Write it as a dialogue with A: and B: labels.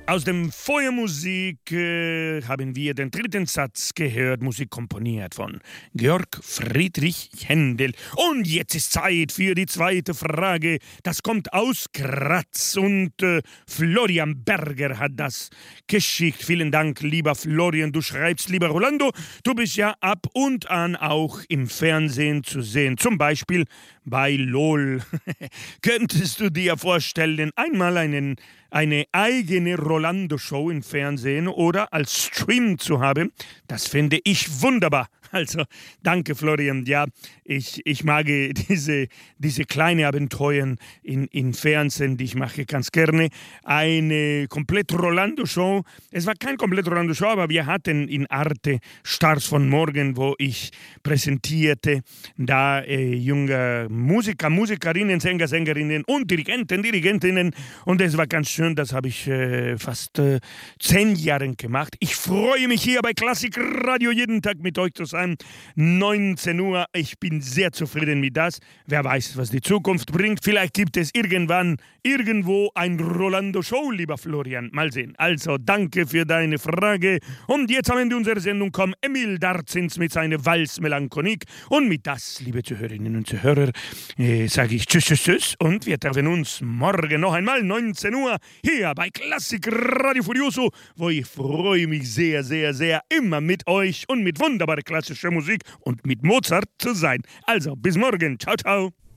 A: Aus dem Feuermusik haben wir den dritten Satz gehört, Musik komponiert von Georg Friedrich Händel. Und jetzt ist Zeit für die zweite Frage. Das kommt aus Graz und Florian Berger hat das geschickt. Vielen Dank, lieber Florian. Du schreibst, lieber Rolando, du bist ja ab und an auch im Fernsehen zu sehen. Zum Beispiel bei LOL. Könntest du dir vorstellen, einmal eine eigene Rolando-Show im Fernsehen oder als Stream zu haben? Das finde ich wunderbar. Also, danke Florian. Ja, ich mag diese kleinen Abenteuer in Fernsehen, die ich mache ganz gerne. Eine komplett Rolando-Show. Es war kein komplett Rolando-Show, aber wir hatten in Arte Stars von Morgen, wo ich präsentierte, da junge Musiker, Musikerinnen, Sänger, Sängerinnen und Dirigentinnen. Und es war ganz schön, das habe ich fast 10 Jahre gemacht. Ich freue mich hier bei Klassik Radio jeden Tag mit euch zu sein. 19 Uhr. Ich bin sehr zufrieden mit das. Wer weiß, was die Zukunft bringt. Vielleicht gibt es irgendwann irgendwo ein Rolando-Show, lieber Florian. Mal sehen. Also, danke für deine Frage. Und jetzt am Ende unserer Sendung kommt Emil Darzins mit seiner Walz-Melancholik. Und mit das, liebe Zuhörerinnen und Zuhörer, sage ich tschüss. Und wir treffen uns morgen noch einmal 19 Uhr hier bei Klassik Radio Furioso, wo ich freue mich sehr, sehr, sehr immer mit euch und mit wunderbarer klassischer Musik und mit Mozart zu sein. Also, bis morgen. Ciao, ciao.